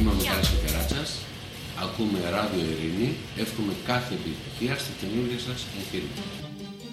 Είμαι ο Μιχάλης Κεράτσας, ακούμε Ράδιο Ειρήνη, εύχομαι κάθε επιτυχία στη καινούργια σας εγχείρημα.